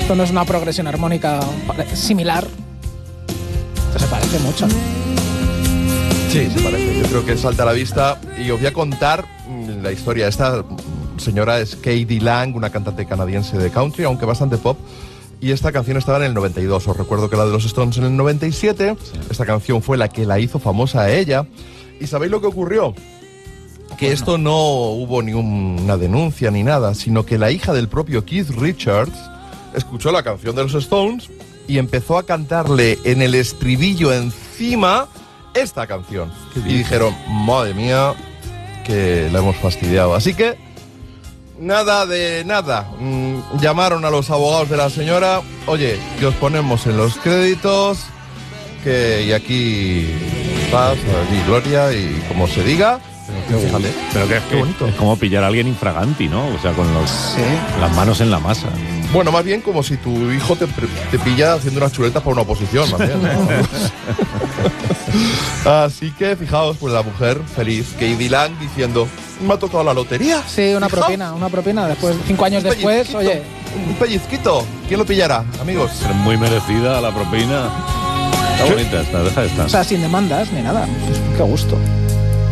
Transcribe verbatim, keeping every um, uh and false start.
Esto no es una progresión armónica similar. Esto se parece mucho. Sí, se parece. Yo creo que salta a la vista. Y os voy a contar la historia. Esta señora es K.D. Lang, una cantante canadiense de country, aunque bastante pop. Y esta canción estaba en el noventa y dos. Os recuerdo que la de los Stones en el noventa y siete. Sí. Esta canción fue la que la hizo famosa a ella. ¿Y sabéis lo que ocurrió? Que bueno. Esto no hubo ni una denuncia ni nada, sino que la hija del propio Keith Richards escuchó la canción de los Stones y empezó a cantarle en el estribillo encima esta canción. Y dijeron, madre mía, que la hemos fastidiado. Así que, nada de nada. Mm, llamaron a los abogados de la señora. Oye, que os ponemos en los créditos, que y aquí paz, aquí gloria y como se diga. Pero, fíjate, pero que es, que bonito. Es como pillar a alguien infraganti, ¿no? O sea, con los, ¿sí? las manos en la masa. Bueno, más bien como si tu hijo te, te pilla haciendo unas chuletas para una oposición, más bien, ¿no? Así que, fijaos, pues la mujer feliz, K.D. Lang, diciendo, me ha tocado la lotería. Sí, una ¿Fijaos? propina, una propina. Después, cinco años un después, oye... Un pellizquito. ¿Quién lo pillará, amigos? Es muy merecida la propina. Está bonita esta, deja de estar. O sea, sin demandas ni nada. Qué gusto.